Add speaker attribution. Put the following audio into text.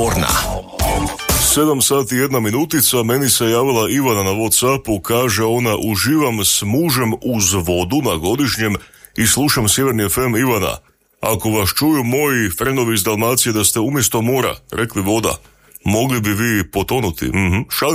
Speaker 1: Morna.
Speaker 2: 7 sati 1 minutica, meni se javila Ivana na Whatsappu, kaže ona: uživam s mužem uz vodu na godišnjem i slušam Sjeverni FM. Ivana, ako vas čuju moji frenovi iz Dalmacije da ste umjesto mora rekli voda, mogli bi vi potonuti. Šalim